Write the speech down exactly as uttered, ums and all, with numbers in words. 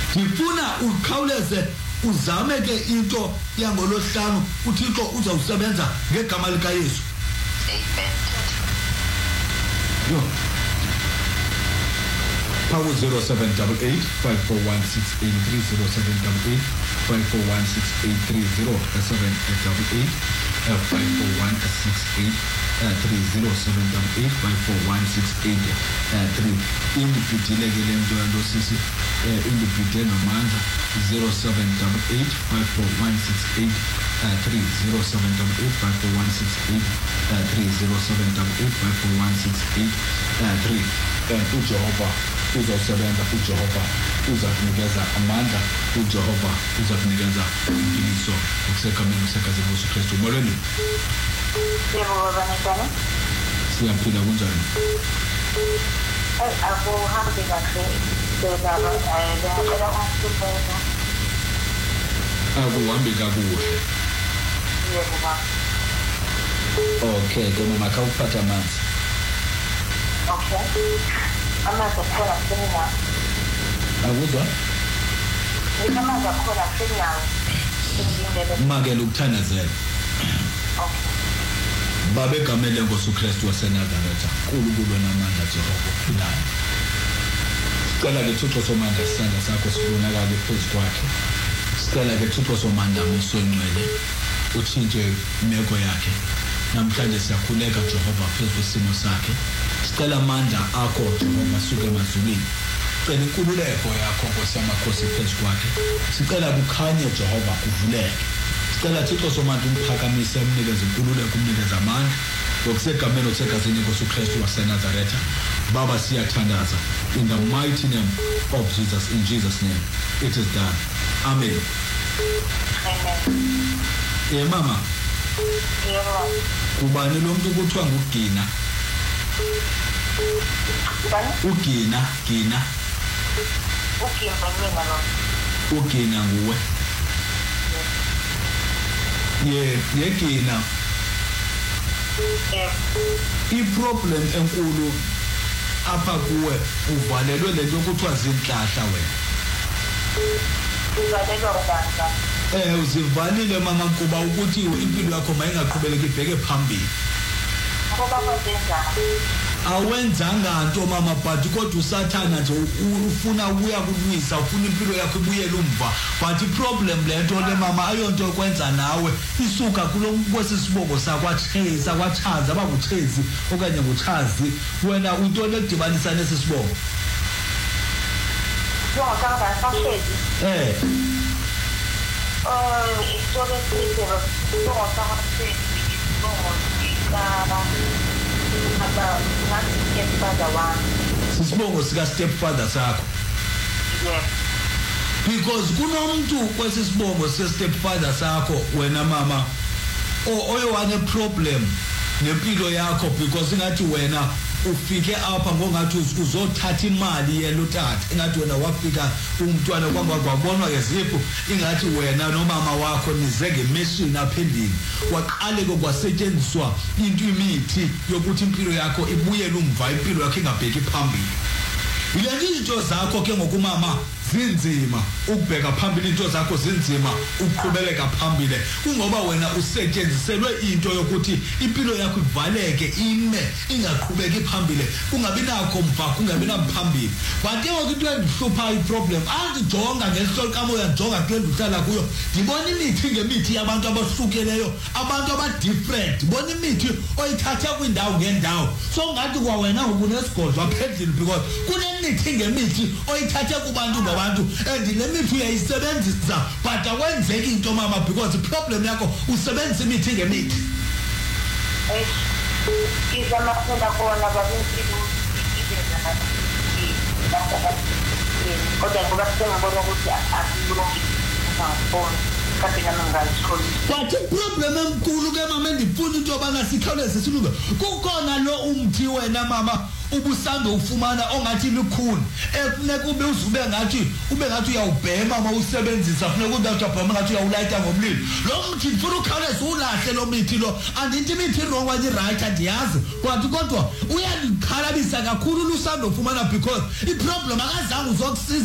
Ndifuna ukhawuleze uzame ke into yangolohlanu uThixo uzawusebenza ngegama lika Yesu. Amen. Yo. Power zero seven eight eight five four one six eight three zero seven eight eight five four one six eight three zero seven eight eight five four one six eight three zero seven eight five four one six eight three. Indipitile ke lento yalo sisi indipitile nomandla zero seven eight five four one six eight three zero seven eight five four one six eight three zero seven eight five four one six eight three. uJehova uzosebenza, uJehova uzakunikeza amandla, uJehova uzakunikeza impilo ukusekamela usekaze Yesu Kristu. Molweni. Yebo baba, siyaphila kunjani? Eh akuhambi kahle baba, eh ngicela ukusiphela. Akuhambi kakuhle. Yebo baba. Okay, ke mama khawuphatha amanzi. Okay. Amanzi akhona senyawo. Akuzwa? Amanzi akhona senyawo. Makela ukuthandazela. Okay. Babe gamele ngosu Kristu waseNazaretha, kulo kulo namandla Jehova ophilayo. Sicela ke Thixo somandla isandla sakho sibonakale phezu kwakhe. Sicela ke Thixo somandla musonqwele utshintshe imeko yakhe. Namhlanje siyakhuleka Jehova phezu kwesimo sakhe. Sicela amandla akho Jehova suke emazulwini. Sicela inkululeko yakho Nkosi yamakhosi phezu kwakhe. Sicela kukhanye Jehova kuvuleke. Sicela Thixo somandla umphakamise umnikeze inkululeko umnikeze amandla. Ngokusegameni osekazini Nkosi uKristu waseNazaretha. Baba siyathandaza in the mighty name of Jesus, in Jesus name it is done. Amen. Amen. Eh mama. Yebo. Kubani lo muntu kuthiwa ngugina? Kubani? Ugina, Gina. Ugina mina lo. Ugina nguwe. Ye, yegina. Eh. I-problem enkulu apha kuwe uvalelwe lento kuthiwa zinhlahla wena. Uvalelwe ubani? Eh uzivalile mama kuba ukuthi impilo yakho mayingaqhubeleki ibheke phambili. Ngoba kwenza awenzanga nto mama but kodwa usathana nje ufuna ukuya kulwisa, ufuna impilo yakho ibuyele umva. But iproblem lento le mama ayonto okwenza nawe isuka kulo kwesisibongo sakwaChezi akwaChaza abakuChezi okanye nguChazi, wena into ledibanisa nesisibongo. Ngoba kaChezi. Eh Oh, isitolo esithile ngoba kaChezi ngoba aba ngathi stepfather wami. sisibongo sika stepfather sakho. Yes. Because kunomuntu kwesisibongo se stepfather sakho wena mama oyowane problem nempilo yakho because ngathi wena ufike apha ngongathi uzothatha imali yelo tata, ingathi wena wafika umntwana kwangwabonwa ngezipho, ingathi wena nomama wakho nize ngemission apha endlini waqale kokwasetshenziswa into imithi yokuthi impilo yakho ibuyele umva, impilo yakho ingabheki phambili. Ile izinto zakho ke ngokumama zinzima ukubheka phambili, into zakho zinzima ukuqhubeleka phambili kungoba wena usetshenziselwe into yokuthi impilo yakho ivaleke ime ingaqhubeki phambili, kungabi nakho mva, kungabi namphambili. But ke ukuthi endihlupha iproblem andijonga ngehlolo kamoya, ndijonga kule ndihlala kuyo, ndibona imithi ngemithi yabantu abahlukeleyo, abantu aba different, ndibona imithi oyithatha kwindawo ngendawo. So ngathi kwa wena ubunesigozwa phezulu because kunemithi ngemithi oyithatha kubantu ngabantu and le mithi uyayisebenzisa but awenzeki into mama because the problem yakho usebenzisa imithi ngemithi. Eh izama kwenda kona babinsibu ibenza nathi kodwa ngoba sengibona ukuthi akulungi ngafona kathi nami ngayithola. But problem enkulu ke mama endifuna into yobana sikhawuleze silunge, kukhona lo umthi wena mama ubusando ufumana ongathi likhuni efuneka ube uzube ngathi ube ngathi uyawubhema uma usebenzisa, funeka ukuthi uyabhema ngathi uyawulayita ngomlilo. Lo mthi ufuna ukhawuleze ulahle lo mithi lo, andithi imithi wrong wathi right andiyazi but kodwa uyandikhalabisa kakhulu lusando ufumana because iproblem akazange uzokusiza.